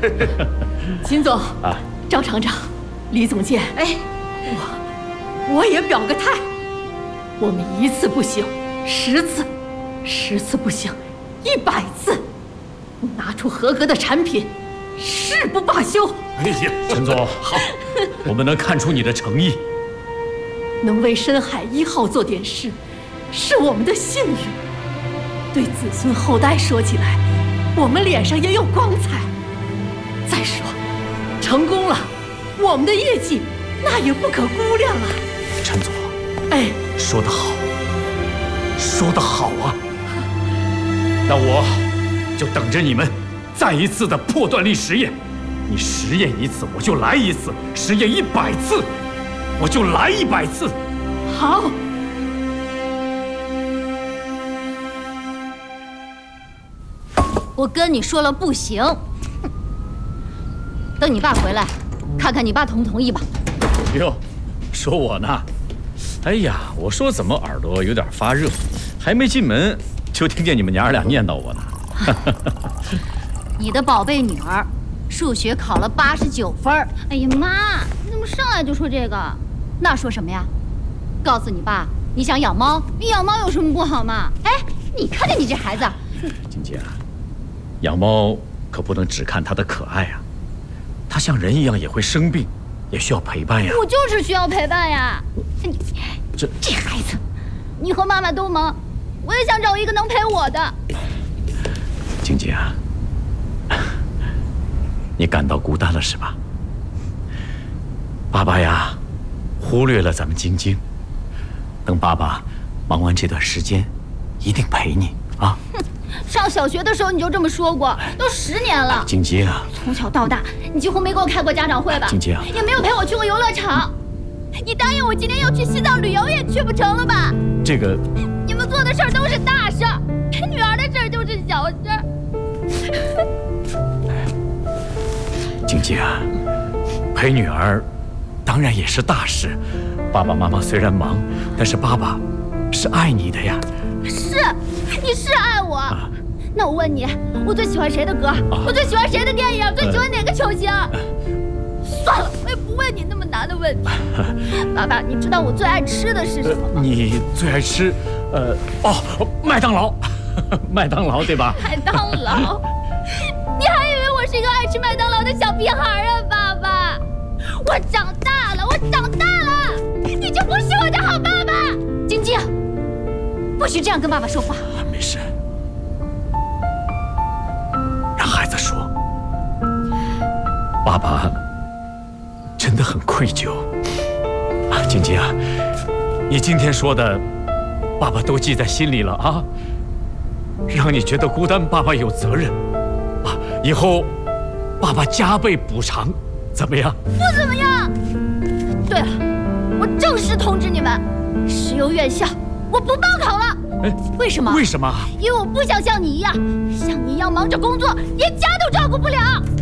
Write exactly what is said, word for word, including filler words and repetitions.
秦总啊，张厂长，李总监，哎，我我也表个态，我们一次不行，十次，十次不行，一百次，拿出合格的产品，誓不罢休。 哎呀，陈总好，我们能看出你的诚意。 能为深海一号做点事，是我们的幸运。对子孙后代说起来，我们脸上也有光彩。再说，成功了，我们的业绩那也不可估量啊。 陈总， 哎， 说得好，说得好啊！那我就等着你们再一次的破断力实验。你实验一次，我就来一次；实验一百次，我就来一百次。 好。 我跟你说了不行，等你爸回来，看看你爸同不同意吧。 哟，说我呢？哎呀，我说怎么耳朵有点发热，还没进门就听见你们娘儿俩念叨我呢。 你的宝贝女儿，数学考了八十九分。 哎呀妈，你怎么上来就说这个？ 那说什么呀？告诉你爸，你想养猫， 你养猫有什么不好嘛？ 哎，你看看你这孩子。 金姐啊，养猫可不能只看它的可爱啊，它像人一样也会生病，也需要陪伴呀。 我就是需要陪伴呀。 你这这孩子， 你和妈妈都忙，我也想找一个能陪我的。 晶晶啊，你感到孤单了是吧？爸爸呀，忽略了咱们晶晶。等爸爸忙完这段时间，一定陪你啊。 哼，上小学的时候你就这么说过，都十年了。 晶晶啊， 从小到大，你几乎没给我开过家长会吧？ 晶晶啊， 也没有陪我去过游乐场。你答应我今天要去西藏旅游，也去不成了吧？ 这个， 你们做的事儿都是大事儿，陪女儿的事儿就是小事儿。 晶晶啊，陪女儿当然也是大事。爸爸妈妈虽然忙，但是爸爸是爱你的呀。 是，你是爱我。啊、那我问你，我最喜欢谁的歌？啊、我最喜欢谁的电影？最喜欢哪个球星？呃、算了，我也不问你那么难的问题。爸爸，你知道我最爱吃的是什么吗？ 呃、你最爱吃，呃，哦，麦当劳，麦当劳对吧？ 麦当劳？你还以为我是一个爱吃麦当劳的小屁孩啊，爸爸？我长大了，我长大了，你就不是我的好爸爸。 晶晶，不许这样跟爸爸说话。 没事，让孩子说。爸爸真的很愧疚啊，晶晶啊，你今天说的，爸爸都记在心里了啊。让你觉得孤单，爸爸有责任啊，以后爸爸加倍补偿。怎么样？ 不怎么样。对了，我正式通知你们，石油院校我不报考了。 哎， 为什么？ 为什么？ 因为我不想像你一样，像你一样忙着工作，连家都照顾不了。